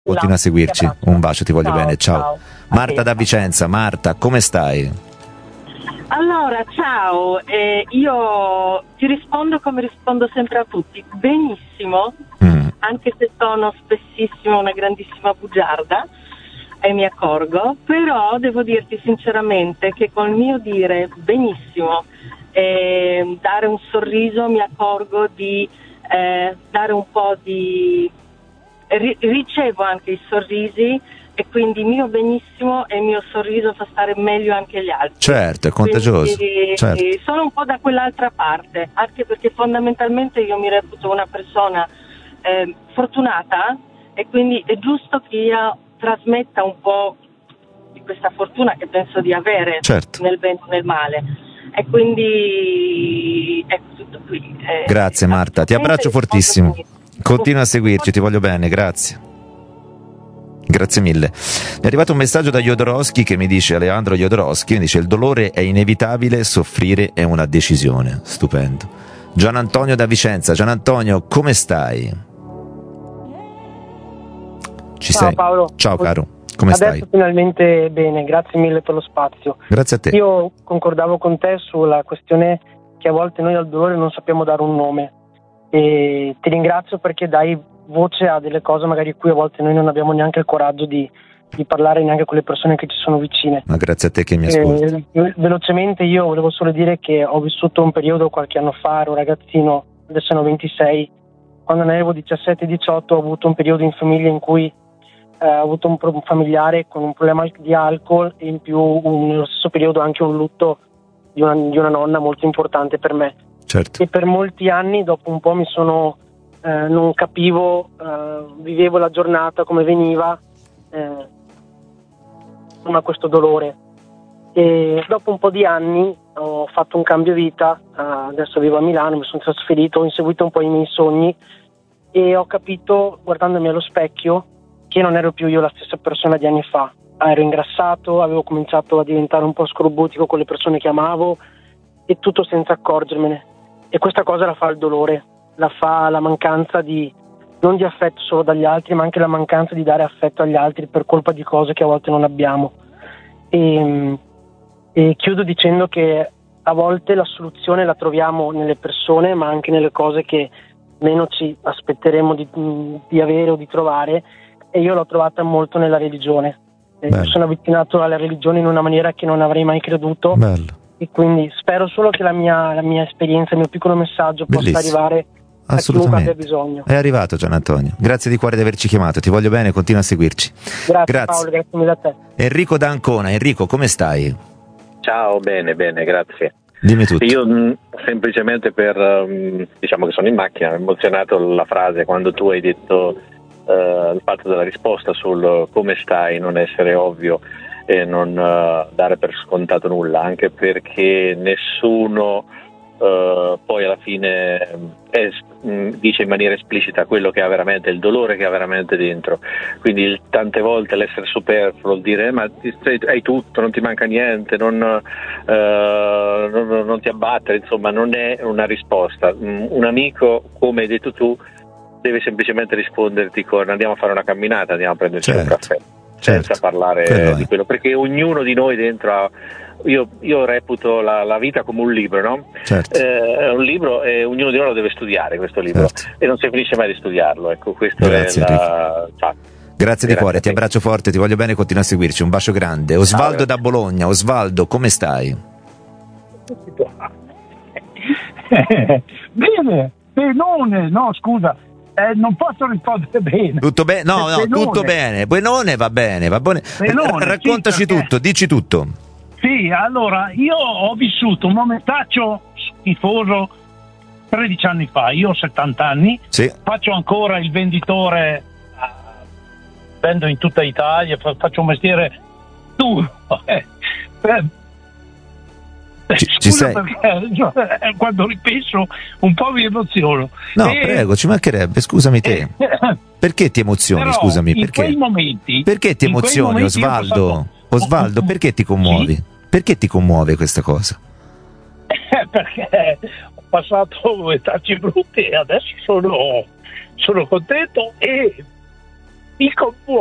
Continua a seguirci, un bacio, ti voglio bene, ciao. Marta da Vicenza. Marta, come stai? Allora, ciao, io ti rispondo come rispondo sempre a tutti, benissimo, anche se sono spessissimo una grandissima bugiarda e mi accorgo, però devo dirti sinceramente che col mio dire benissimo e dare un sorriso mi accorgo di dare un po' di... ricevo anche i sorrisi e quindi il mio benissimo e il mio sorriso fa stare meglio anche gli altri. Certo, è contagioso. Quindi, certo. Sono un po' da quell'altra parte, anche perché fondamentalmente io mi reputo una persona fortunata e quindi è giusto che io trasmetta un po' di questa fortuna che penso di avere, certo. nel bene o nel male. E quindi è tutto qui. Grazie Marta, ti abbraccio fortissimo. Continua a seguirci, ti voglio bene, grazie. Grazie mille. Mi è arrivato un messaggio da Jodorowsky che mi dice, Alejandro Jodorowsky, mi dice: il dolore è inevitabile, soffrire è una decisione. Stupendo. Gian Antonio da Vicenza. Gian Antonio, come stai? Ci Ciao sei? Paolo. Ciao caro, come stai? Adesso finalmente bene, grazie mille per lo spazio. Grazie a te. Io concordavo con te sulla questione che a volte noi al dolore non sappiamo dare un nome, e ti ringrazio perché dai voce a delle cose magari a cui a volte noi non abbiamo neanche il coraggio di parlare neanche con le persone che ci sono vicine. Ma grazie a te che mi ascolti. Velocemente io volevo solo dire che ho vissuto un periodo qualche anno fa, ero ragazzino, adesso ne ho 26, quando ne avevo 17-18 ho avuto un periodo in famiglia in cui ho avuto un familiare con un problema di alcol e in più nello stesso periodo anche un lutto di una nonna molto importante per me. Certo. E per molti anni dopo un po' mi sono non capivo, vivevo la giornata come veniva, ma questo dolore. E dopo un po' di anni ho fatto un cambio vita, adesso vivo a Milano, mi sono trasferito, ho inseguito un po' i miei sogni e ho capito, guardandomi allo specchio, che non ero più io la stessa persona di anni fa. Ero ingrassato, avevo cominciato a diventare un po' scorbutico con le persone che amavo e tutto senza accorgermene. E questa cosa la fa il dolore, la fa la mancanza non di affetto solo dagli altri, ma anche la mancanza di dare affetto agli altri per colpa di cose che a volte non abbiamo. E chiudo dicendo che a volte la soluzione la troviamo nelle persone, ma anche nelle cose che meno ci aspetteremo di avere o di trovare, e io l'ho trovata molto nella religione. Mi sono avvicinato alla religione in una maniera che non avrei mai creduto. Bello. E quindi spero solo che la mia esperienza, il mio piccolo messaggio possa arrivare a chiunque abbia bisogno. È arrivato Gian Antonio, grazie di cuore di averci chiamato, ti voglio bene, continua a seguirci. Grazie. Paolo, grazie mille a te. Enrico da Ancona. Enrico, come stai? Ciao, bene, grazie. Dimmi tutto. Io semplicemente diciamo che sono in macchina, mi ha emozionato la frase quando tu hai detto il fatto della risposta sul come stai, non essere ovvio e non dare per scontato nulla, anche perché nessuno poi alla fine dice in maniera esplicita quello che ha veramente, il dolore che ha veramente dentro. Quindi tante volte l'essere superfluo, il dire ma hai tutto, non ti manca niente, non ti abbattere, insomma non è una risposta. Un amico, come hai detto tu, deve semplicemente risponderti con andiamo a fare una camminata, andiamo a prenderci un caffè, senza parlare di quello, perché ognuno di noi dentro ha, io reputo la vita come un libro, no? Certo. È un libro e ognuno di noi lo deve studiare questo libro, e non si finisce mai di studiarlo, ecco, questo grazie, è grazie di cuore, ti abbraccio forte, ti voglio bene, continua a seguirci, un bacio grande. Osvaldo da Bologna. Osvaldo, come stai? Bene, benone, no scusa, non posso rispondere bene. Tutto bene? No, tutto bene. Benone va bene, va bene. Benone, raccontaci sì, tutto, dici tutto. Sì, allora, io ho vissuto un momentaccio schifoso 13 anni fa, io ho 70 anni, sì. Faccio ancora il venditore, vendo in tutta Italia, faccio un mestiere duro. Ci sei? Perché quando ripenso un po' mi emoziono. No, prego, ci mancherebbe, scusami te. Perché ti emozioni, però, scusami? In quei momenti, perché ti emozioni, Osvaldo? Osvaldo, perché ti commuovi? Sì? Perché ti commuove questa cosa? Perché ho passato età brutte e adesso sono contento e il computer.